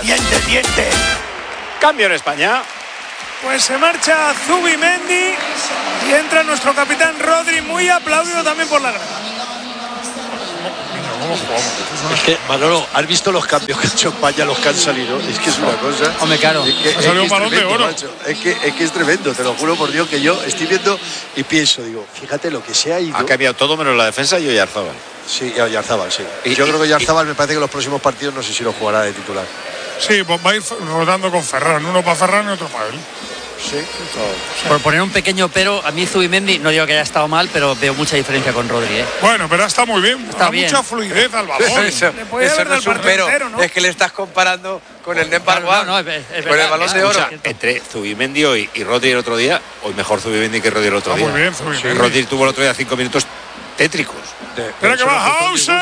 Diente, diente. Cambio en España. Pues se marcha Zubimendi y entra nuestro capitán Rodri, muy aplaudido también por la grada. ¿Cómo jugamos? Es que, Manolo, ¿has visto los cambios que ha hecho España, los que han salido? Es que es una cosa. Hombre, claro. Ha salido un balón de oro. Macho. Es que es tremendo, te lo juro por Dios, que yo estoy viendo y pienso, digo, fíjate lo que se ha ido. Ha cambiado todo menos la defensa y Oyarzábal. Sí, Oyarzábal, sí. Yo creo que Oyarzábal me parece que los próximos partidos no sé si lo jugará de titular. Sí, pues va a ir rodando con Ferran. Uno para Ferran y otro para él. Sí, Por poner un pequeño pero, a mí Zubimendi, no digo que haya estado mal, pero veo mucha diferencia con Rodri, ¿eh? Bueno, pero está muy bien. Está Da bien. mucha fluidez al balón. Le podía haber dado el partido pero entero, ¿no? es que le estás comparando con el Number Claro, One, no, es con el verdad, balón es de oro. verdad. Entre Zubimendi hoy y Rodri el otro día, hoy mejor Zubimendi que Rodri el otro Está día. muy bien, Zubimendi. Rodri tuvo el otro día 5 minutos tétricos. Espera que va Hausen.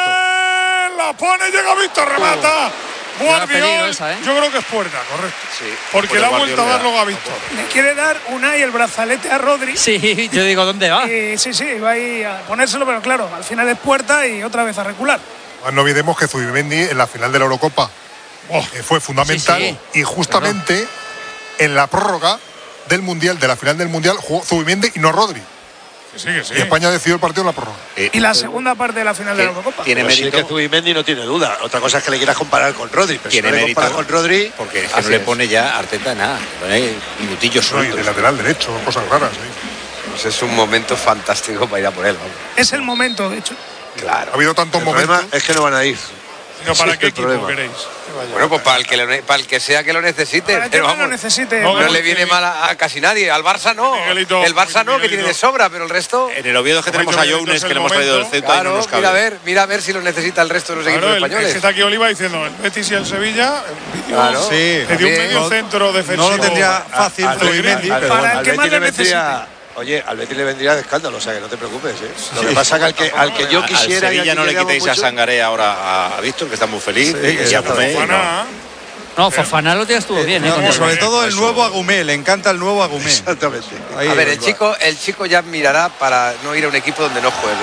La pone, llega Víctor, remata. Buena peligro Guardiol. esa, ¿eh? Yo creo que es puerta, correcto. Sí, Porque le ha vuelto a dar Guardiola. luego a Víctor. Le quiere dar Unai el brazalete a Rodri. Sí, yo digo, ¿dónde va? Sí, va ahí a ponérselo, pero claro, al final es puerta y otra vez a recular. No olvidemos que Zubimendi en la final de la Eurocopa fue fundamental Sí, y justamente en la prórroga del Mundial, de la final del Mundial, jugó Zubimendi y no Rodri. Que sí. Y España decidió el partido en la prórroga. Y la segunda parte de la final de la Eurocopa. Tiene Pero sí mérito. que Zubimendi no tiene duda. Otra cosa es que le quieras comparar con Rodri. Pero Tiene si no le mérito. comparas con Rodri, Porque es que no le pone ya Arteta nada. Le pone minutillos No, y sueltos. de lateral derecho, cosas raras. Pues es un momento fantástico para ir a por él. vamos. Es el momento, de hecho. Claro. Ha habido tantos el problema momentos. es que no van a ir. No, ¿para Sí, qué el equipo problema. queréis? Bueno, pues para el que sea que lo necesite. Para el que Pero no lo vamos, necesite. No, no le viene mal a casi nadie. Al Barça no. Miguelito, El Barça no, que Miguelito. tiene de sobra, pero el resto. En el Oviedo que tenemos a Younes, que le hemos traído del centro y no Claro, nos cabe. mira a ver si lo necesita el resto de los equipos Claro, es que españoles. está aquí Oliva diciendo el Betis y el Sevilla. Claro. Sí, Le dio un también. medio centro defensivo. No lo tendría fácil Al Zubimendi, Betis- pero Para bueno. el que al más Betis le le vendría. Oye, al Betis le vendría de escándalo, o sea que no te preocupes, ¿eh? Lo que pasa es que al que yo quisiera. Al y al Sevilla que no le queríamos quitéis a mucho- Sangaré ahora a Víctor, que está muy feliz. Sí, y a Fofana, y no. Fofana. No, Fofana lo estuvo bien, ¿eh? No, contra el sobre Barça. todo el nuevo Agumé, le encanta el nuevo Agumé. Exactamente. Ahí, A ver, ahí el chico ya mirará para no ir a un equipo donde no juegue.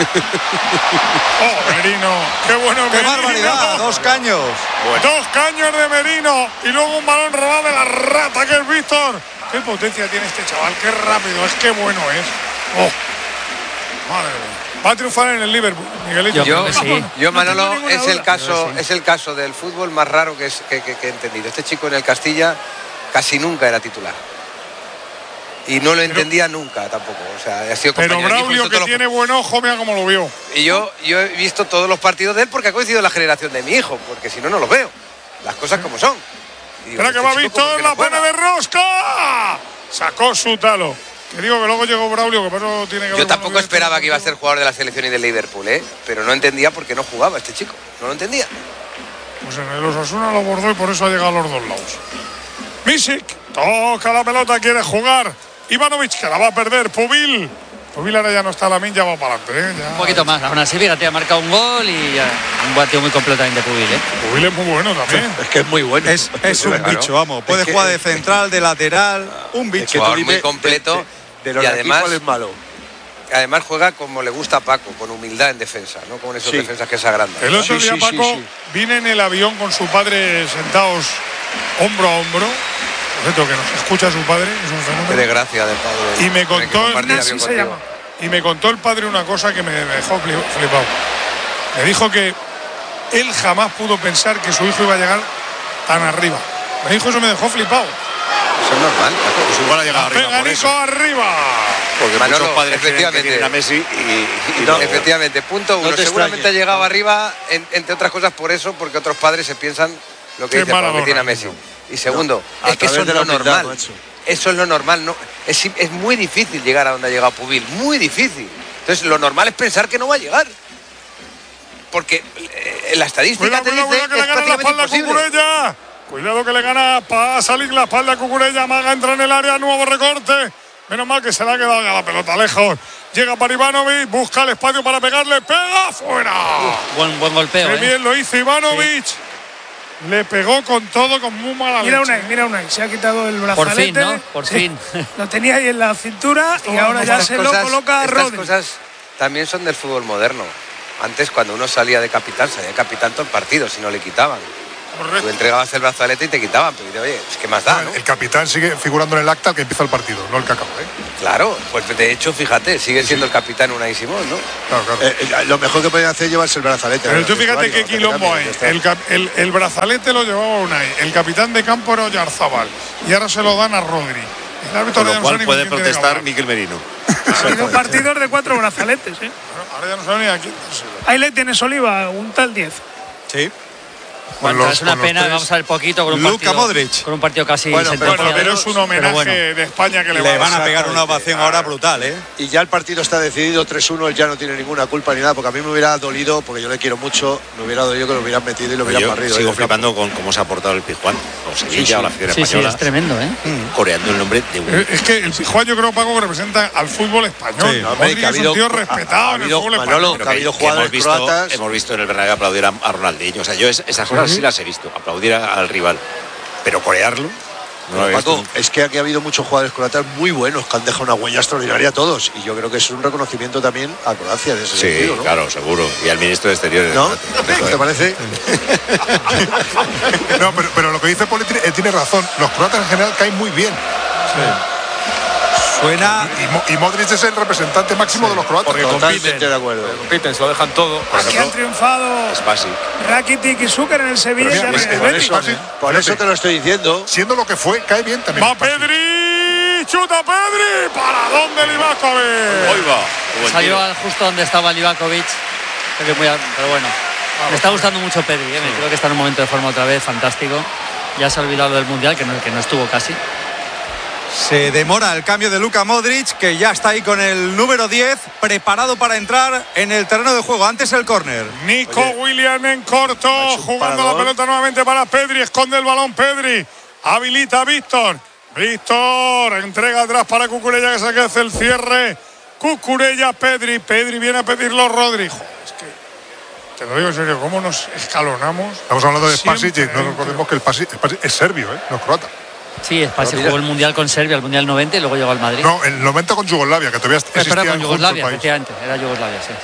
Oh, Merino. Qué bueno, ¡Qué Merino. barbaridad! 2 caños. Dos caños de Merino. Y luego un balón robado de la rata que es Víctor. Qué potencia tiene este chaval. Qué rápido es. Qué bueno es. Oh. Madre mía. Va a triunfar en el Liverpool, Miguelito. Yo creo que sí. Yo, Manolo, No tengo ninguna es el caso del fútbol más raro que he entendido. Este chico en el Castilla casi nunca era titular. Y no lo entendía nunca tampoco. O sea, ha sido Pero compañero de equipo, Braulio, hizo que todos los- tiene buen ojo, mira cómo lo vio. Y yo he visto todos los partidos de él porque ha coincidido la generación de mi hijo, porque si no, no los veo. Las cosas como son. Y digo, Espera que este va chico, ¿por Víctor, qué la no juega? pone de rosca. Sacó su talo. Que digo que luego llegó Braulio, que por eso tiene que ver Yo con tampoco lo que esperaba que iba a ser contigo. jugador de la selección y del Liverpool, pero no entendía por qué no jugaba este chico. No lo entendía. Pues en el Osasuna lo bordó y por eso ha llegado a los dos lados. Misic, toca la pelota, quiere jugar. Ivanovic, que la va a perder. Pubil ahora ya no está la min, ya va para adelante. Ya. Un poquito más. Aún así, fíjate, ha marcado un gol y ya, un partido muy completamente Pubil, ¿eh? Pubil es muy bueno también. Es que es muy bueno. Es un Claro. bicho, vamos. Puede que- jugar de central, de lateral. Un bicho. que tú Jugador dime muy completo de los y de aquí, además- ¿cuál es malo? Además juega como le gusta a Paco, con humildad en defensa, no con esos Sí. defensas que se agrandan. El otro Sí, día sí, Paco sí, sí. viene en el avión con su padre sentados hombro a hombro. Por cierto, que nos escucha su padre, es un Qué fenómeno. desgracia del padre. Y me Tiene que contó, compartir Ignacio avión se contigo. llama. Y me contó el padre una cosa que me dejó flipado. Me dijo que él jamás pudo pensar que su hijo iba a llegar tan arriba. Me dijo eso, me dejó flipado. Eso es normal. Pues igual ha llegado arriba Pega por Nico eso. arriba. Porque Manolo, muchos padres creen que efectivamente. tienen a Messi y No, no. Efectivamente, punto uno. te Seguramente extrañes. ha llegado arriba, entre otras cosas por eso, porque otros padres se piensan lo que Qué dice Pablo, Maradona, que tiene a Messi. Y segundo, a es que eso través es de lo la humildad, normal. macho. Eso es lo normal. No, es muy difícil llegar a donde ha llegado Pubil. Muy difícil. Entonces, lo normal es pensar que no va a llegar. Porque la estadística Cuidado, te cuidado, dice cuidado, que le es gana la prácticamente espalda a imposible. Cucurella. Cuidado que le gana para salir la espalda a Cucurella. Maga entra en el área, nuevo recorte. Menos mal que se le ha quedado ya la pelota lejos. Llega para Ivanovic, busca el espacio para pegarle, pega fuera. Buen golpeo, Qué ¿eh? bien lo hizo Ivanovic. Le pegó con todo, con muy mala Mira leche. Unai, mira Unai, se ha quitado el Por brazalete. fin, ¿no? Por Sí. fin. Lo tenía ahí en la cintura y ahora ya Estas se lo cosas- coloca a Estas Rodri. cosas también son del fútbol moderno. Antes, cuando uno salía de capitán todo el partido, si no le quitaban. Correcto. Tú entregabas el brazalete y te quitaban, pero dices, oye, es que más da, ¿no? El capitán sigue figurando en el acta al que empieza el partido, no el que acaba, ¿eh? Claro, pues de hecho, fíjate, sigue siendo el capitán Unai Simón, ¿no? Claro. Lo mejor que podían hacer es llevarse el brazalete. Pero tú fíjate qué quilombo hay. El brazalete lo llevaba Unai, el capitán de campo era Oyarzábal y ahora se lo dan a Rodri. El árbitro Con ya lo no cual sabe ni puede con quién tiene que protestar hablar. Miquel Merino. Ha habido partidos de 4 brazaletes, ¿eh? Ahora ya no sabe ni a quién dárselo. Ahí le tienes, Oliva, un tal 10. Sí. Bueno, es una con los pena, tres. vamos a ver poquito con un Luka partido. Modric. Con un partido casi Bueno, sentenciado. Pero es un homenaje Pero bueno. de España que le Le va van a dar. pegar una ovación ahora brutal, ¿eh? Y ya el partido está decidido 3-1, él ya no tiene ninguna culpa ni nada, porque a mí me hubiera dolido, porque yo le quiero mucho, me hubiera dolido que lo hubieran metido y lo hubieran Yo barrido. sigo ¿eh? flipando con cómo se ha portado el Pizjuán, o Sevilla, Sí, o la afición Sí, sí, española, es tremendo, ¿eh? coreando el nombre de un... Es que el Pizjuán yo creo, Paco, que representa al fútbol español. Sí. No, hombre, Modric que ha es un habido- tío respetado ha en el habido- fútbol Manolo, español. que ha habido jugadores croatas. hemos visto en el Bernabéu aplaudir a Ronaldinho. O sea, yo esas cosas sí las he visto, aplaudir al rival. Pero corearlo, no lo he visto Paco, nunca. es que aquí ha habido muchos jugadores croatas muy buenos que han dejado una huella extraordinaria a todos. Y yo creo que es un reconocimiento también a Croacia en ese Sí, sentido, ¿no? claro, seguro. Y al ministro de Exteriores. ¿No? ¿no? ¿Te parece? No, pero lo que dice Poli tiene razón. Los croatas en general caen muy bien. Suena. Y Modric es el representante máximo de los croatas. Porque Totalmente de acuerdo. compiten, se lo dejan todo. Aquí han triunfado Es básico. Rakitic y Zúcar en el Sevilla y Pero mira, en el por Betis. eso- Por eso te lo estoy diciendo. Siendo lo que fue, cae bien también. Va Pedri, chuta Pedri, ¿para dónde Livakovic? Hoy va. Buen Salió tiro. justo donde estaba Livakovic. Pero bueno, me está gustando mucho Pedri, ¿eh? Creo que está en un momento de forma otra vez fantástico. Ya se ha olvidado del Mundial, que no estuvo casi. Se demora el cambio de Luka Modric, que ya está ahí con el número 10, preparado para entrar en el terreno de juego. Antes el córner. Nico Williams en corto, hecho un jugando la parador. pelota nuevamente para Pedri, esconde el balón Pedri, habilita a Víctor, entrega atrás para Cucurella que se hace el cierre, Cucurella, Pedri viene a pedirlo Rodri. Joder, es que, te lo digo en serio, ¿cómo nos escalonamos? Estamos hablando de Spasic y Siempre, no recordemos que el Spasic es serbio, ¿eh? No es croata. Sí, Spasic mira. jugó el Mundial con Serbia, el Mundial 90 y luego llegó al Madrid. No, el 90 con Yugoslavia, que todavía existía Espera, con junto el Yugoslavia, país. efectivamente. Era Yugoslavia, sí.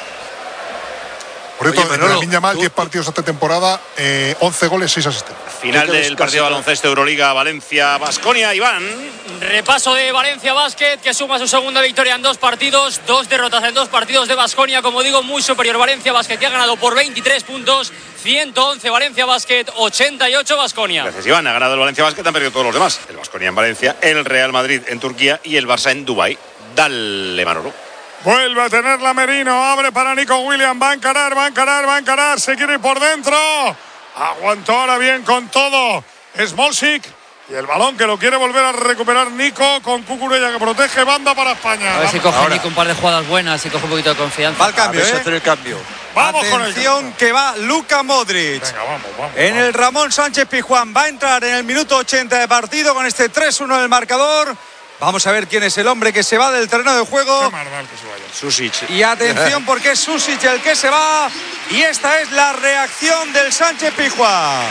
Por cierto, Oye, Manolo, Lamine Yamal, tú- 10 partidos esta temporada, 11 goles, 6 asistencias. Final ¿Tú qué ves del partido de casi- baloncesto Euroliga Valencia-Basconia, Iván. Repaso de Valencia Basket, que suma su segunda victoria en 2 partidos, 2 derrotas en 2 partidos de Baskonia. Como digo, muy superior Valencia Basket, que ha ganado por 23 puntos, 111 Valencia Basket, 88 Baskonia. Gracias, Iván. Ha ganado el Valencia Basket, han perdido todos los demás. El Baskonia en Valencia, el Real Madrid en Turquía y el Barça en Dubái. Dale, Manolo. Vuelve a tenerla Merino, abre para Nico Williams, va a encarar, se quiere ir por dentro. Aguantó ahora bien con todo Smolcic. Y el balón que lo quiere volver a recuperar Nico con Cucurella que protege, banda para España. A ver si coge ahora. Nico un par de jugadas buenas y coge un poquito de confianza. Va el A cambio, ver si ¿eh? hacer el cambio. Vamos con el Atención, que va Luka Modric. Venga, vamos. En el Ramón Sánchez Pizjuán va a entrar en el minuto 80 de partido con este 3-1 del marcador. Vamos a ver quién es el hombre que se va del terreno de juego. Qué mal que se vaya. Susic. Y atención porque es Susic el que se va. Y esta es la reacción del Sánchez Pizjuán.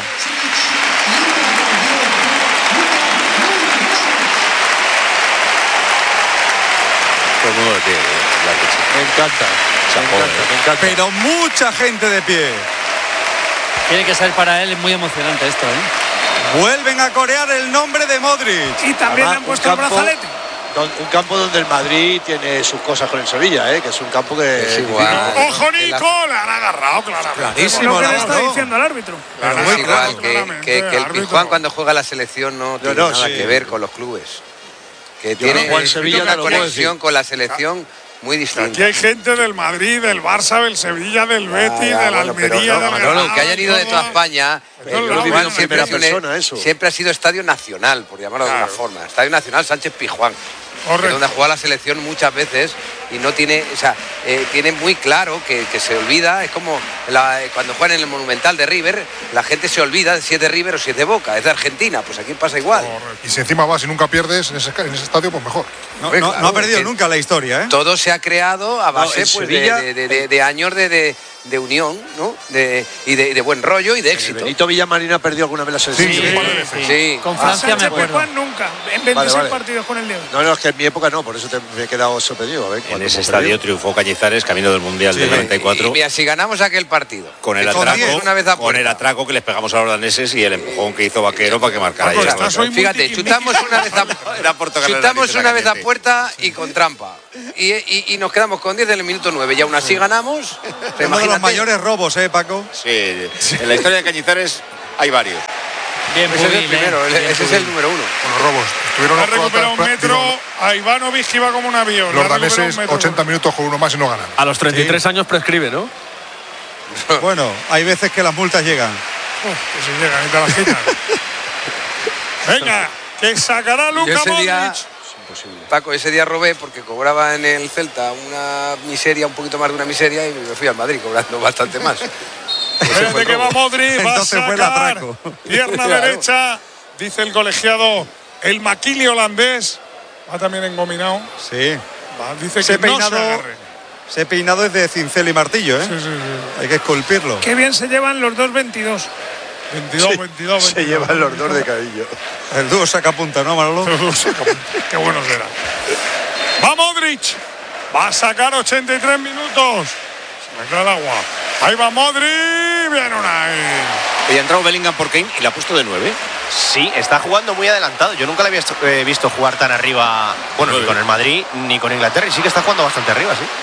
Todo el mundo de pie. Me encanta. Me encanta. Pero mucha gente de pie. Tiene que ser para él muy emocionante esto, ¿eh? Vuelven a corear el nombre de Modric. Y también le Además, han puesto el brazalete. Un campo donde el Madrid tiene sus cosas con el Sevilla, que es un campo que Es igual. ¡Ojo, Nico! Le han agarrado claramente. Clarísimo, Lo que la le está mano. diciendo el árbitro. Le han Es agarrado igual claramente, que el árbitro. Pizjuán cuando juega la selección no tiene no, nada sí. que ver con los clubes. Que no tiene juego en Sevilla, una te lo puedo conexión decir. con la selección muy distinta. Aquí hay gente del Madrid, del Barça, del Sevilla, del Betis, Ya, del bueno, pero Almería, no, del Manolo, Granada, que hayan ido de toda Córdoba. España, Pero el lo he Pizjuán vivido en siempre, primera ha sido persona, eso. siempre ha sido estadio nacional, por llamarlo de Claro. alguna forma. Estadio nacional Sánchez Pizjuán. Correcto. Que donde ha jugado la selección muchas veces y no tiene, o sea, tiene muy claro que se olvida, es como cuando juegan en el Monumental de River, la gente se olvida de si es de River o si es de Boca, es de Argentina, pues aquí pasa igual. Y si encima vas y nunca pierdes en ese estadio, pues mejor. No, no ha perdido que nunca la historia, ¿eh? Todo se ha creado a base en pues, Sevilla- de años de de unión, ¿no? Y de buen rollo y de éxito. Benito Villamarín ha perdido alguna vez la selección. Sí. Con Francia me acuerdo. Juan nunca, en 26 partidos con el Diego. No, es que en mi época no, por eso me he quedado sorprendido. A ver, En ese estadio triunfó Cañizares, camino del Mundial del 94. Y mira, si ganamos aquel partido. Con el atraco que les pegamos a los daneses y el empujón que hizo Vaquero para que marcara. Fíjate, chutamos una vez a puerta y con trampa. Y nos quedamos con 10 en el minuto 9 y aún así ganamos. Uno de los mayores robos, Paco. Sí, en la historia de Cañizares hay varios. Bien, ese es el primero, ese es el número 1. Con los robos. Ha recuperado un metro a Ivanovic, que iba como un avión. Los daneses 80 minutos con uno más y no ganan. A los 33 años prescribe, ¿no? Bueno, hay veces que las multas llegan. Que si llegan y te las quitan. Venga, que sacará Luka Modric. Paco, ese día robé porque cobraba en el Celta una miseria, un poquito más de una miseria, y me fui al Madrid cobrando bastante más. Espérate que va Modric, va a Entonces fue el sacar atraco. pierna derecha, dice el colegiado, el maquili holandés, va también engominado. Sí. Dice Ese que no se peinado, agarre. ese peinado es de cincel y martillo, ¿eh? Sí. Hay que esculpirlo. Qué bien se llevan los dos 22. 22. Se llevan los dos de cabello. El dúo sacapunta, ¿no, Manolo? Qué bueno será. Va Modric, va a sacar 83 minutos. Se me cae el agua. Ahí va Modric, bien Unai. Y ha entrado Bellingham por Kane y la ha puesto de 9. Sí, está jugando muy adelantado. Yo nunca le había visto jugar tan arriba, bueno, ni con el Madrid ni con Inglaterra, y sí que está jugando bastante arriba, sí.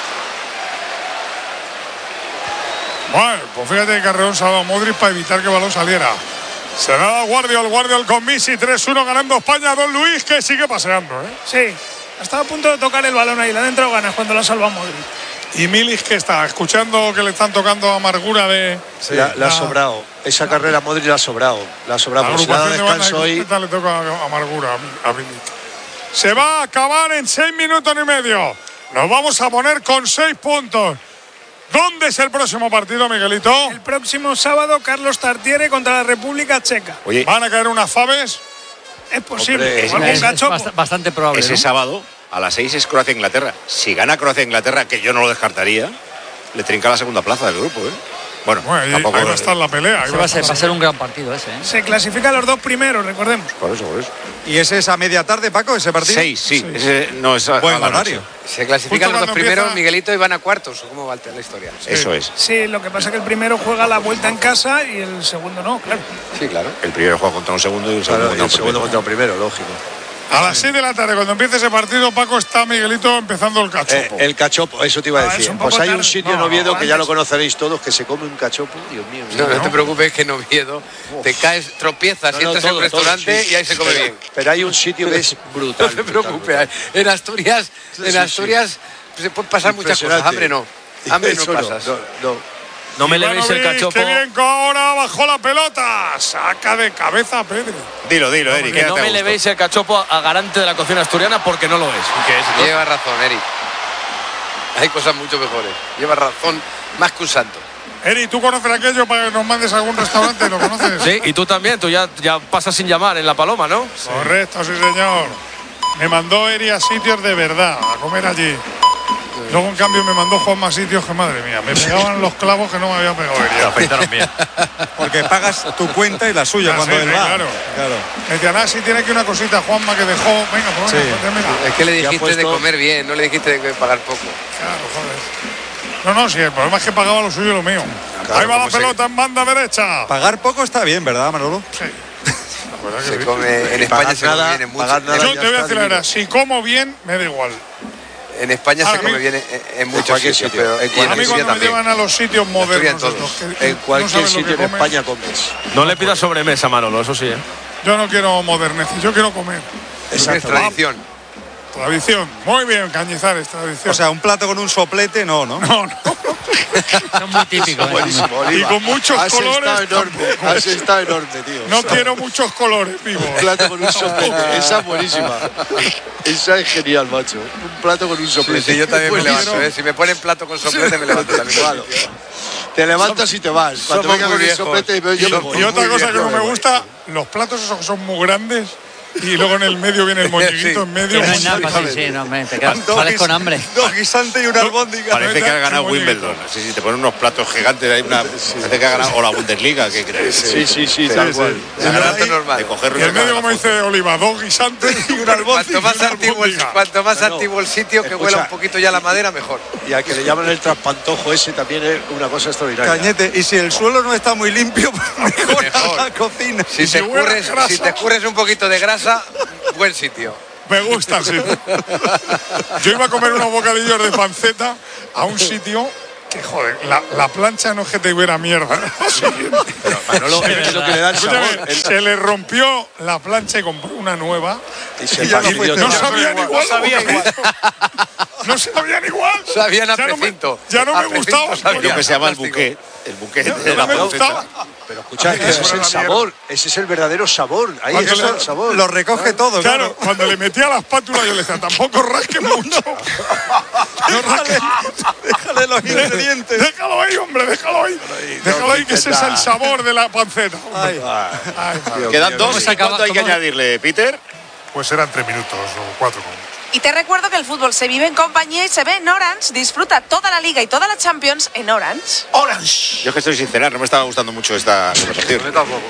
Bueno, pues fíjate que Carreón se ha dado a Modric para evitar que el balón saliera. Se le ha dado Guardiol con Messi, 3-1 ganando España. Don Luis, que sigue paseando, ¿eh? Sí, estaba a punto de tocar el balón ahí, le han entrado ganas cuando lo ha salvado Modric. Y Milik, que está escuchando que le están tocando amargura de... Sí, le ha sobrado. Esa carrera Modric le ha sobrado. La agrupación da de descanso hoy. le toca amargura a Milik. Se va a acabar en 6 minutos y medio. Nos vamos a poner con 6 puntos. ¿Dónde es el próximo partido, Miguelito? El próximo sábado, Carlos Tartiere contra la República Checa. Oye, ¿van a caer unas faves? Es posible. Hombre, Es bastante probable. ese sábado a las 6 es Croacia-Inglaterra. Si gana Croacia-Inglaterra, que yo no lo descartaría, le trinca la segunda plaza del grupo, ¿eh? Bueno, tampoco ahí va a estar la pelea. Va a ser un gran partido ese, ¿eh? Se clasifican los dos primeros, recordemos. Por eso. ¿Y ese es a media tarde, Paco, ese partido? 6, sí. Ese no es buen horario. Se clasifican Justo los dos cuando primeros, empieza... Miguelito, y van a cuartos. ¿Cómo va la historia? Eso es. Sí, lo que pasa es que el primero juega la vuelta en casa y el segundo no, claro. Sí, claro. El primero juega contra un segundo y el segundo, Claro, y el segundo contra un primero, lógico. A las 6 de la tarde, cuando empiece ese partido, Paco, está Miguelito empezando el cachopo. El cachopo, eso te iba a No, es decir. un poco Pues hay un tarde. sitio en Oviedo que ya lo conoceréis todos, que se come un cachopo. Dios mío. No te preocupes, que en Oviedo te caes, tropiezas y entras en un restaurante y ahí se come bien. Pero hay un sitio que es brutal. No te preocupes. En Asturias se pueden pasar muchas cosas. Hambre no. Hambre no pasas. No me levéis el Ivanovic, cachopo. qué bien, que ahora bajó la pelota. Saca de cabeza a Pedri. Dilo, Eric. Que no me levéis el cachopo a garante de la cocina asturiana porque no lo es. Lleva razón, Eric. Hay cosas mucho mejores. Lleva razón más que un santo. Eri, ¿tú conoces aquello para que nos mandes a algún restaurante? ¿Lo conoces? Sí, y tú también, tú ya pasas sin llamar en La Paloma, ¿no? Correcto, sí, señor. Me mandó Eri a sitios de verdad, a comer allí. Luego, en cambio, me mandó Juan más sitios que, madre mía, me pegaban los clavos que no me había pegado Eri. Afeitaron bien. Porque pagas tu cuenta y la suya cuando él va. Claro. Me decían, si tiene aquí una cosita, Juanma, que dejó. Venga, pues venga, démela. Es que le dijiste de comer bien, no le dijiste de pagar poco. Claro, joder. No, sí, el problema es que pagaba lo suyo y lo mío. Claro, ahí va la como pelota en banda derecha. Pagar poco está bien, ¿verdad, Manolo? Sí. Se come, en España se come bien en muchos. Yo te voy a decir la verdad, si como bien, me da igual. En España se come bien en muchos sitios, pero a mí cuando me llevan a los sitios modernos, en cualquier sitio en España comes. No le pidas sobremesa, Manolo, eso sí, ¿eh? Yo no quiero moderneces, yo quiero comer. Esa es tradición. Tradición. Muy bien, Cañizares, tradición. O sea, un plato con un soplete, no. No. Son muy típicos. Buenísimo, Y con muchos colores. Has estado enorme, tío. No quiero muchos colores, vivo. Un plato con un soplete. Esa es buenísima. Esa es genial, macho. Un plato con un soplete. Sí, yo también me levanto, ¿eh? Si me ponen plato con soplete, me levanto también. Claro. Te levantas y te vas. Cuando venga con el soplete, yo me voy. Y otra cosa que no me gusta, los platos esos que son muy grandes y luego en el medio viene el moñiguito en medio. Que no hay nada, te quedas, sales con hambre. Dos guisantes y una albóndiga. Parece que ha ganado Wimbledon. Sí, te ponen unos platos gigantes ahí, parece que ha ganado o la Bundesliga. ¿Qué crees? Sí, tal cual. De coger Y el medio, como dice Oliva, dos guisantes y una albóndiga. Cuanto más antiguo el sitio, que huela un poquito ya la madera, mejor. Y a que le llaman el traspantojo ese también es una cosa extraordinaria. Cañete, y si el suelo no está muy limpio, mejor la cocina. Si te escurres un poquito de grasa, buen sitio. Me gusta el sitio. Yo iba a comer unos bocadillos de panceta a un sitio que, joder, la plancha no es que te hubiera mierda. Pero Manolo, es lo que le da el sabor. Se le rompió la plancha y compró una nueva. Y ya no sabían igual. No sabían igual. Sabían a precinto. Ya no me gustaba. Lo que se llama el buquet. El buquet de la panceta. Pero escucha, ese es el sabor, ese es el verdadero sabor. Ahí está el sabor. Lo recoge todo. Claro, cuando le metía la espátula yo le decía, tampoco rasque mucho. Déjale los ingredientes. Déjalo ahí, hombre, déjalo ahí. Déjalo ahí, que ese es el sabor de la panceta. Quedan dos. ¿Cuánto hay que añadirle, Peter? Pues eran 3 minutos o 4 como mucho. Y te recuerdo que el fútbol se vive en compañía y se ve en Orange. Disfruta toda la Liga y toda la Champions en Orange. Orange. Yo que estoy sincera, no me estaba gustando mucho esta conversación. Yo tampoco.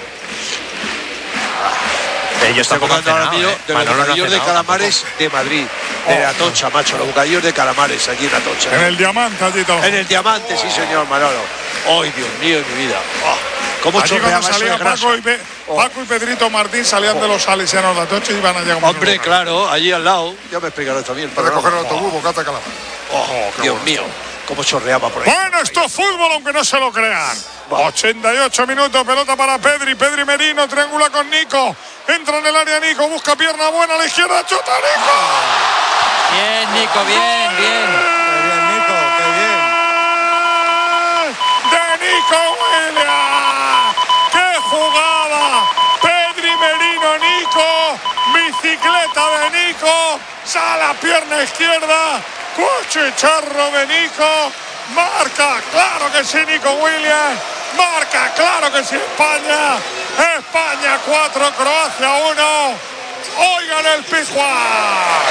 Yo estoy acordando ahora mío de los bocadillos de calamares de Madrid, de Atocha, macho, los bocadillos de calamares allí en Atocha. En el Diamante, allí todo. En el Diamante, sí, señor Manolo. ¡Ay, Dios mío, de mi vida! ¿Cómo allí cuando salía Paco y Pedrito Martín salían de los salesianos de Atocha y iban a llegar. Hombre, claro, allí al lado. Ya me explicarás también. Para coger el autobús, bocata calamar. Dios mío, cómo chorreaba por ahí. Bueno, esto es fútbol, aunque no se lo crean. 88 minutos, pelota para Pedri Merino, triangula con Nico. Entra en el área Nico, busca pierna buena a la izquierda, chuta Nico. Bien, Nico, bien. Qué bien, Nico, qué bien. De Nico Williams. ¡Qué jugada! Pedri Merino, Nico. Bicicleta de Nico. Sale a pierna izquierda. Cuchicharro de Nico. Marca, claro que sí, Nico Williams. Marca, claro que sí, España. España 4, Croacia 1. Oigan el Pizjuán.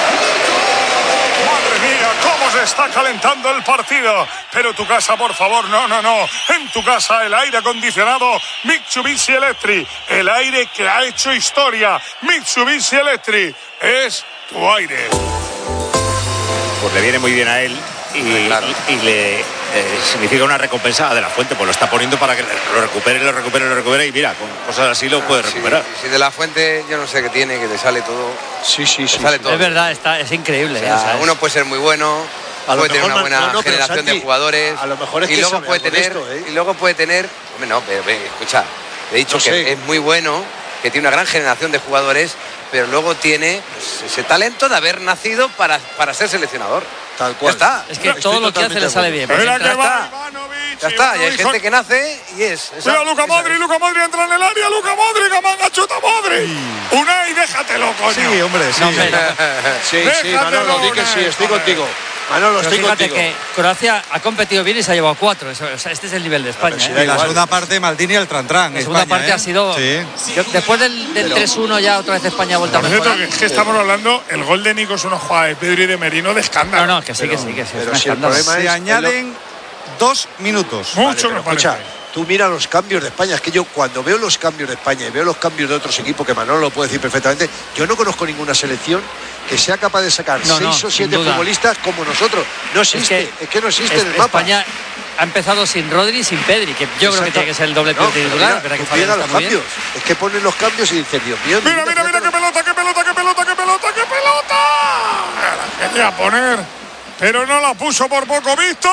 Madre mía, cómo se está calentando el partido. Pero tu casa, por favor, no. En tu casa el aire acondicionado Mitsubishi Electric. El aire que ha hecho historia. Mitsubishi Electric es tu aire. Pues le viene muy bien a él. Y le significa una recompensa de la Fuente, pues lo está poniendo para que lo recupere y mira, con cosas así lo puede recuperar. Si de la Fuente yo no sé qué tiene, que te sale todo. Sí. Sale todo. Es verdad, es increíble. O sea, uno puede ser muy bueno, puede tener una buena generación Santi, de jugadores. A lo mejor es y que luego puede tener, hombre, no, pero escucha, he dicho que es muy bueno, que tiene una gran generación de jugadores, pero luego tiene pues, ese talento de haber nacido para ser seleccionador. Tal cual. Ya está. Es que todo lo que hace le sale bien. Ya está, y hay gente que nace y es. Cuidado, Luka Modric entra en el área, Luka Modric, manga chuta Modric. Unai, déjatelo, coño. Sí, hombre, sí. Sí, Manolo, di que sí, estoy contigo. Manolo, estoy fíjate contigo. Que Croacia ha competido bien y se ha llevado 4. O sea, este es el nivel de España. Y la segunda parte, Maldini el Trantrán. La segunda parte ha sido. Sí. Después del 3-1 ya otra vez España ha vuelto a mejorar. Es que estamos hablando, el gol de Nico es una jugada de Pedri y de Merino de escándalo. No, que sí. Pero si el problema se añaden 2 minutos. Mucho vale, me parece. Escucha, tú mira los cambios de España. Es que yo cuando veo los cambios de España y veo los cambios de otros equipos, que Manolo lo puede decir perfectamente, yo no conozco ninguna selección que sea capaz de sacar 6 o 7 futbolistas como nosotros. No existe, es que no existe en el mapa. España ha empezado sin Rodri y sin Pedri, que yo creo que tiene que ser el doble titular. Mira, que los cambios. Es que ponen los cambios y dicen, Dios mío. Mira, qué pelota. Quería poner, pero no la puso por poco, Víctor.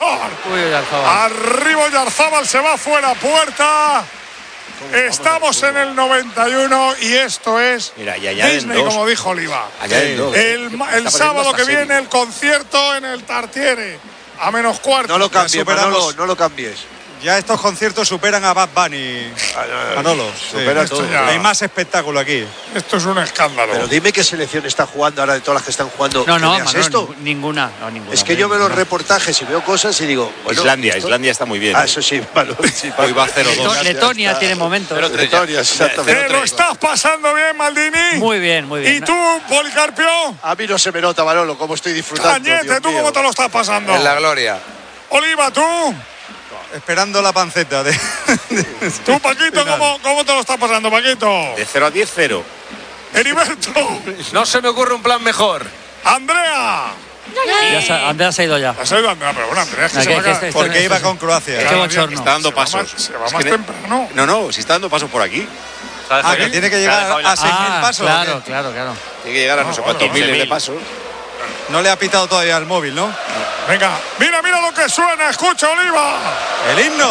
Arriba Oyarzábal, se va fuera, puerta. Estamos en el 91 y esto es Disney, como dijo Oliva. El sábado que viene el concierto en el Tartiere a -4. No lo cambies, Manolo, no lo cambies. Ya estos conciertos superan a Bad Bunny, Manolo. Supera todo. Hay más espectáculo aquí. Esto es un escándalo. Pero dime qué selección está jugando ahora de todas las que están jugando. No, Manolo, esto. Ninguna. Es que yo veo los reportajes y veo cosas y digo... Bueno, Islandia está muy bien. Eso sí, Manolo. Sí, hoy va 0-2. Letonia tiene momentos. Letonia, exactamente. ¿Te lo estás pasando bien, Maldini? Muy bien. ¿Y tú, Policarpio? A mí no se me nota, Manolo, cómo estoy disfrutando. Cañete, ¿tú cómo te lo estás pasando? En la gloria. Oliva, ¿tú? Esperando la panceta de... ¿Tú, Paquito, cómo te lo estás pasando, Paquito? De 0 a 10, 0. Heriberto. No se me ocurre un plan mejor. Andrea. Andrea se ha ido ya. Ha ido Andrea, pero bueno, Andrea es que se va a quedar. Porque iba con Croacia. Qué bochorno. Está dando pasos. Se va más temprano. No, si está dando pasos por aquí. Que tiene que llegar a 6.000 pasos. Claro. Tiene que llegar a no sé cuántos miles de pasos. No le ha pitado todavía el móvil, ¿no? Venga, mira lo que suena, escucha, Oliva. El himno.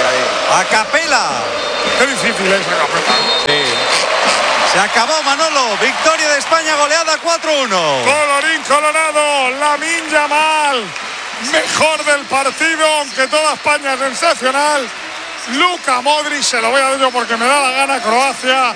A capela. Qué difícil es a capela. Sí. Se acabó, Manolo. Victoria de España, goleada 4-1. Colorín colorado, Lamine Yamal, mejor del partido, aunque toda España es sensacional. Luka Modric, se lo voy a dar yo porque me da la gana, Croacia.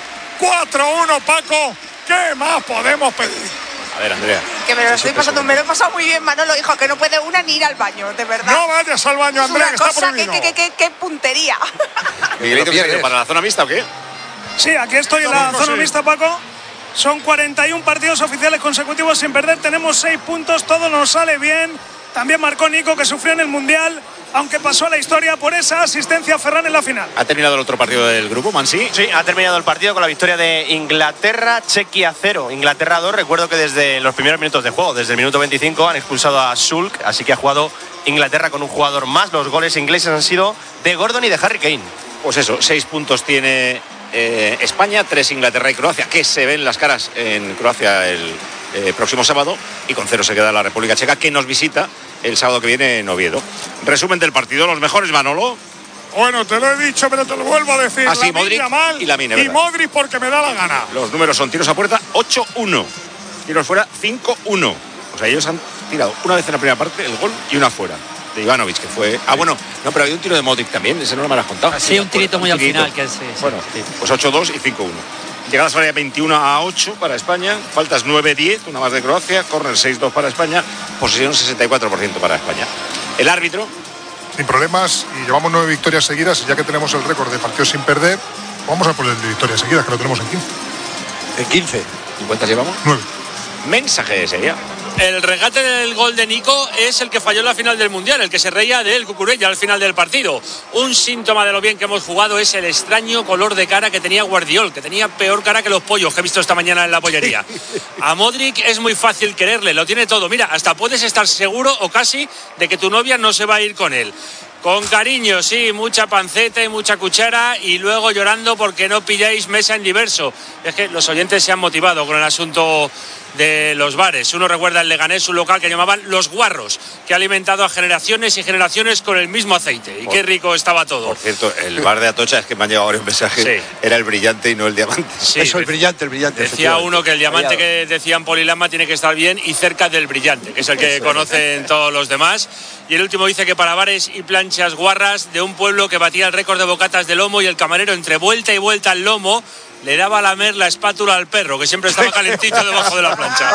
4-1, Paco. ¿Qué más podemos pedir? A ver, Andrea. Que me lo he pasado muy bien, Manolo, hijo, que no puede una ni ir al baño, de verdad. No vayas al baño, Andrea, que está prohibido. Qué puntería. ¿Miguelito, para la zona mixta o qué? Sí, aquí estoy en la zona mixta, Paco. Son 41 partidos oficiales consecutivos sin perder. Tenemos 6 puntos, todo nos sale bien. También marcó Nico, que sufrió en el Mundial, aunque pasó a la historia por esa asistencia a Ferran en la final. ¿Ha terminado el otro partido del grupo, Mansi? Sí, ha terminado el partido con la victoria de Inglaterra, Chequia 0, Inglaterra 2. Recuerdo que desde los primeros minutos de juego, desde el minuto 25, han expulsado a Sulk, así que ha jugado Inglaterra con un jugador más. Los goles ingleses han sido de Gordon y de Harry Kane. Pues eso, 6 puntos tiene España, 3 Inglaterra y Croacia, que se ven las caras en Croacia el próximo sábado, y con 0 se queda la República Checa, que nos visita el sábado que viene en Oviedo. Resumen del partido, los mejores, Manolo. Bueno, te lo he dicho, pero te lo vuelvo a decir. Así, Modric Yamal y Lamine. Y Modric porque me da la gana. Los números son tiros a puerta 8-1, tiros fuera 5-1. O sea, ellos han tirado una vez en la primera parte el gol y una fuera. De Ivanovic, que fue... bueno, no, pero había un tiro de Modric también, ese no me lo has contado. Sí, un tirito muy al final. Que sí. Bueno, pues 8-2 y 5-1. Llegadas al área 21-8 para España, faltas 9-10, una más de Croacia, córner 6-2 para España, posesión 64% para España. El árbitro. Sin problemas, y llevamos 9 victorias seguidas, y ya que tenemos el récord de partidos sin perder, vamos a por el de victorias seguidas, que lo tenemos en 15. ¿En 15? ¿Y cuántas llevamos? 9. Mensaje de serie. El regate del gol de Nico es el que falló en la final del Mundial, el que se reía de él, Cucurella, al final del partido. Un síntoma de lo bien que hemos jugado es el extraño color de cara que tenía Guardiol, que tenía peor cara que los pollos que he visto esta mañana en la pollería. A Modric es muy fácil quererle, lo tiene todo. Mira, hasta puedes estar seguro o casi de que tu novia no se va a ir con él. Con cariño, sí, mucha panceta y mucha cuchara, y luego llorando porque no pilláis mesa en diverso. Es que los oyentes se han motivado con el asunto de los bares. Uno recuerda el Leganés, un local que llamaban Los Guarros, que ha alimentado a generaciones y generaciones con el mismo aceite. Y qué rico estaba todo. Por cierto, el bar de Atocha, es que me han llegado varios mensajes, sí. Era el Brillante y no el Diamante. Sí, eso, el Brillante. Decía uno que el Diamante, que decían Polilama, tiene que estar bien y cerca del Brillante, que es el que conocen todos los demás. Y el último dice que para bares y planchas guarras de un pueblo que batía el récord de bocatas de lomo, y el camarero entre vuelta y vuelta al lomo le daba a lamer la espátula al perro, que siempre estaba calentito debajo de la plancha.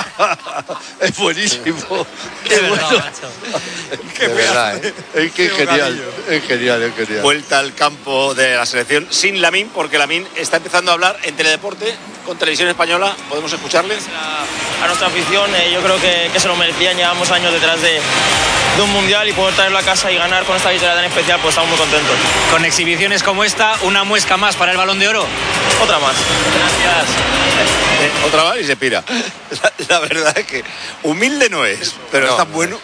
Es buenísimo. Qué bueno. Qué verdad, es que es genial. Vuelta al campo de la selección sin Lamine, porque Lamine está empezando a hablar en Teledeporte con Televisión Española. ¿Podemos escucharles? A nuestra afición, yo creo que se lo merecían. Llevamos años detrás de un mundial, y poder traerlo a casa y ganar con esta victoria tan especial, pues estamos muy contentos. Con exhibiciones como esta, una muesca más para el Balón de Oro. Otra más. Gracias. Otra más y se pira. La verdad es que humilde no es, pero está bueno.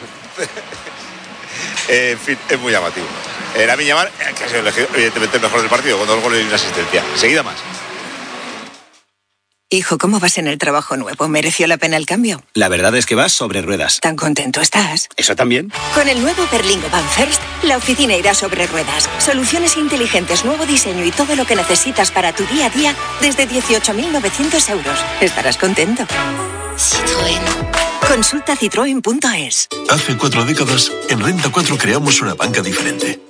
En fin, es muy llamativo. Lamine Yamal, que ha sido elegido evidentemente el mejor del partido, con 2 goles y una asistencia. Seguida más. Hijo, ¿cómo vas en el trabajo nuevo? ¿Mereció la pena el cambio? La verdad es que vas sobre ruedas. ¿Tan contento estás? ¿Eso también? Con el nuevo Berlingo Van First, la oficina irá sobre ruedas. Soluciones inteligentes, nuevo diseño y todo lo que necesitas para tu día a día desde 18.900 euros. Estarás contento. Citroën. Consulta citroen.es. Hace 4 décadas, en Renta 4 creamos una banca diferente.